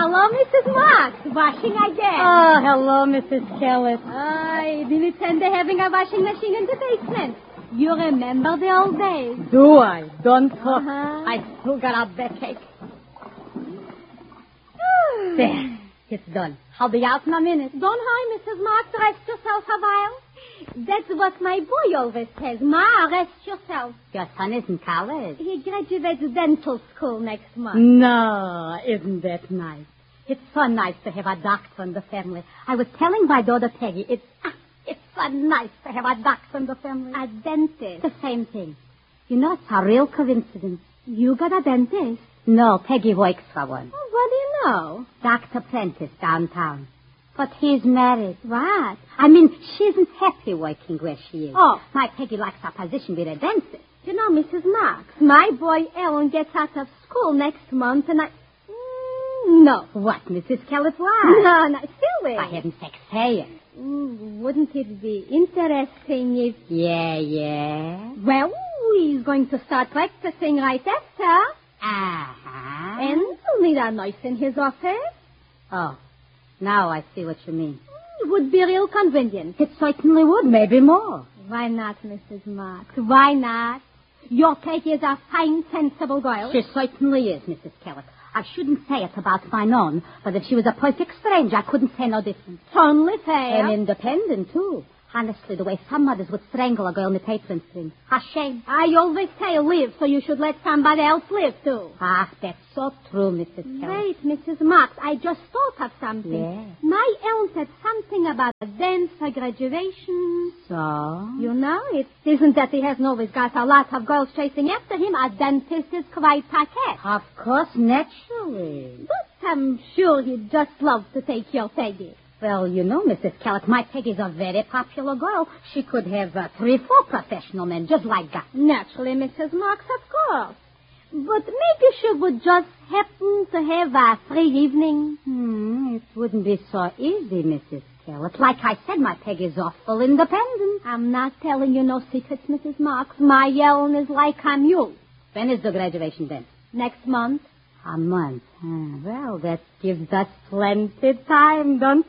Hello, Mrs. Marks. Washing again. Oh, hello, Mrs. Kellett. I didn't intend to having a washing machine in the basement. You remember the old days? Do I? Don't talk. Uh-huh. I still got our backache. There. It's done. I'll be out in a minute. Don't hurry, Mrs. Marks. Rest yourself a while. That's what my boy always says. Ma, rest yourself. Your son is in college. He graduates dental school next month. No, isn't that nice? It's so nice to have a doctor in the family. I was telling my daughter Peggy, it's so nice to have a doctor in the family. A dentist. The same thing. You know, it's a real coincidence. You got a dentist? No, Peggy works for one. Oh, what do you know? Dr. Prentice downtown. But he's married. What? I mean, she isn't happy working where she is. Oh. My Peggy likes her position with a dentist. You know, Mrs. Marks, my boy Ellen gets out of school next month, and no. What, Mrs. Kellett, why? No, silly. For heaven's sake, say it. Wouldn't it be interesting if... Yeah. Well, he's going to start practicing right after. Uh-huh. And he'll need a nurse in his office. Oh, now I see what you mean. It would be real convenient. It certainly would, maybe more. Why not, Mrs. Marks? Why not? Your Peggy is a fine, sensible girl. She certainly is, Mrs. Kellett. I shouldn't say it about my own, but if she was a perfect stranger, I couldn't say no different. Totally fair. And independent, too. Honestly, the way some mothers would strangle a girl in the apron string. A shame. I always say live, so you should let somebody else live, too. Ah, that's so true, Mrs. Kellett. Wait, Mrs. Marks, I just thought of something. Yeah. My Ellen said something about a dance for graduation. So? You know, it isn't that he hasn't always got a lot of girls chasing after him. A dentist is quite paquette. Of course, naturally. But I'm sure he'd just love to take your Peggy. Well, you know, Mrs. Kellett, my Peggy's a very popular girl. She could have 3 or 4 professional men just like that. Naturally, Mrs. Marks, of course. But maybe she would just happen to have a free evening. It wouldn't be so easy, Mrs. Kellett. Like I said, my Peggy's awful independent. I'm not telling you no secrets, Mrs. Marks. My Ellen is like a mule. When is the graduation then? Next month. A month. Well, that gives us plenty time, don't